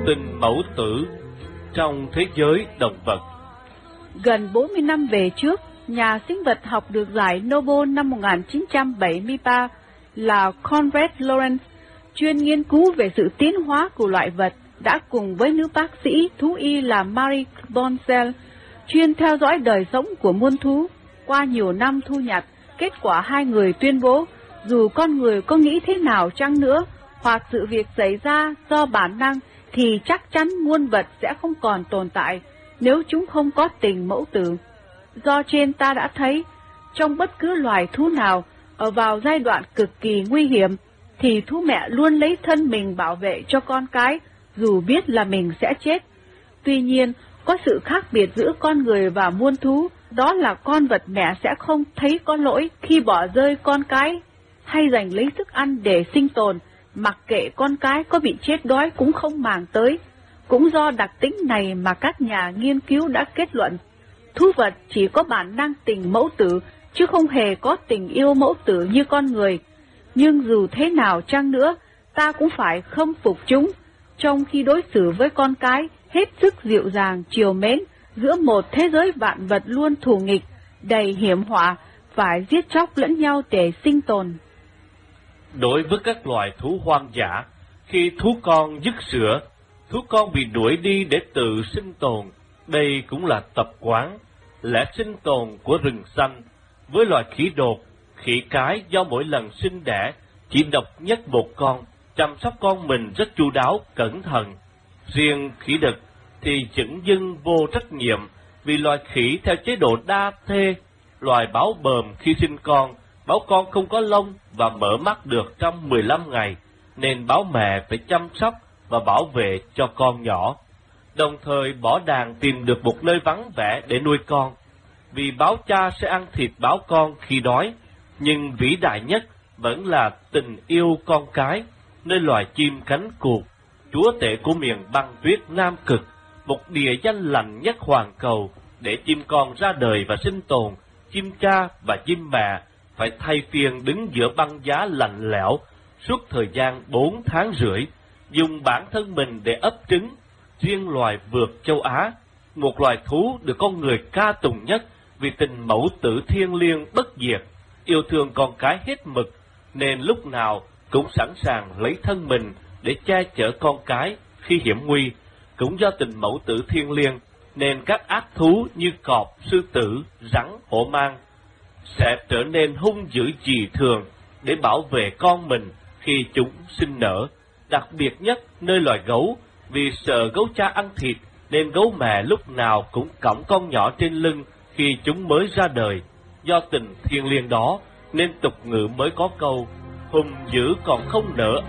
Tình mẫu tử trong thế giới động vật. Gần 40 năm về trước, nhà sinh vật học được giải Nobel năm 1973 là Konrad Lorenz, chuyên nghiên cứu về sự tiến hóa của loài vật, đã cùng với nữ bác sĩ thú y là Marie Bonsell, chuyên theo dõi đời sống của muôn thú. Qua nhiều năm thu nhặt, kết quả hai người tuyên bố, dù con người có nghĩ thế nào chăng nữa, hoặc sự việc xảy ra do bản năng, thì chắc chắn muôn vật sẽ không còn tồn tại nếu chúng không có tình mẫu tử. Do trên ta đã thấy, trong bất cứ loài thú nào, ở vào giai đoạn cực kỳ nguy hiểm, thì thú mẹ luôn lấy thân mình bảo vệ cho con cái, dù biết là mình sẽ chết. Tuy nhiên, có sự khác biệt giữa con người và muôn thú, đó là con vật mẹ sẽ không thấy có lỗi khi bỏ rơi con cái, hay giành lấy thức ăn để sinh tồn, mặc kệ con cái có bị chết đói cũng không màng tới. Cũng do đặc tính này mà các nhà nghiên cứu đã kết luận, thú vật chỉ có bản năng tình mẫu tử, chứ không hề có tình yêu mẫu tử như con người. Nhưng dù thế nào chăng nữa, ta cũng phải khâm phục chúng, trong khi đối xử với con cái hết sức dịu dàng, chiều mến, giữa một thế giới vạn vật luôn thù nghịch, đầy hiểm họa, phải giết chóc lẫn nhau để sinh tồn. Đối với các loài thú hoang dã, khi thú con dứt sữa, thú con bị đuổi đi để tự sinh tồn. Đây cũng là tập quán, lẽ sinh tồn của rừng xanh. Với loài khỉ đột, khỉ cái do mỗi lần sinh đẻ chỉ độc nhất một con, chăm sóc con mình rất chu đáo, cẩn thận. Riêng khỉ đực thì chững dưng vô trách nhiệm, vì loài khỉ theo chế độ đa thê. Loài báo bờm khi sinh con, báo con không có lông và mở mắt được trong 15 ngày, nên báo mẹ phải chăm sóc và bảo vệ cho con nhỏ, đồng thời bỏ đàn tìm được một nơi vắng vẻ để nuôi con, vì báo cha sẽ ăn thịt báo con khi đói. Nhưng vĩ đại nhất vẫn là tình yêu con cái, nơi loài chim cánh cụt, chúa tể của miền băng tuyết Nam Cực, một địa danh lành nhất hoàn cầu để chim con ra đời và sinh tồn. Chim cha và chim mẹ phải thay phiên đứng giữa băng giá lạnh lẽo suốt thời gian 4 tháng rưỡi, dùng bản thân mình để ấp trứng. Riêng loài vượt châu Á, một loài thú được con người ca tụng nhất vì tình mẫu tử thiêng liêng bất diệt, yêu thương con cái hết mực, nên lúc nào cũng sẵn sàng lấy thân mình để che chở con cái khi hiểm nguy. Cũng do tình mẫu tử thiêng liêng, nên các ác thú như cọp, sư tử, rắn, hổ mang sẽ trở nên hung dữ dị thường để bảo vệ con mình khi chúng sinh nở. Đặc biệt nhất nơi loài gấu, vì sợ gấu cha ăn thịt nên gấu mẹ lúc nào cũng cõng con nhỏ trên lưng khi chúng mới ra đời. Do tình thiêng liêng đó nên tục ngữ mới có câu hung dữ còn không nỡ